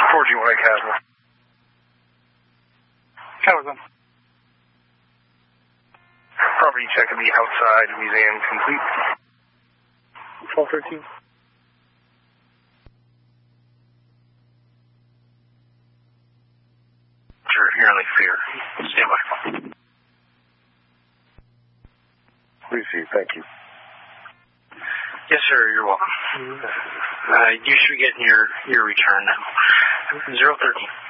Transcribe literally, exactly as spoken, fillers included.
four G White Castle. California. Property check of the outside museum complete. twelve thirteen. Sure, you're only fear. Stand by. Receive, thank you. Yes, sir, you're welcome. Uh, you should be getting your, your return now. zero thirteen.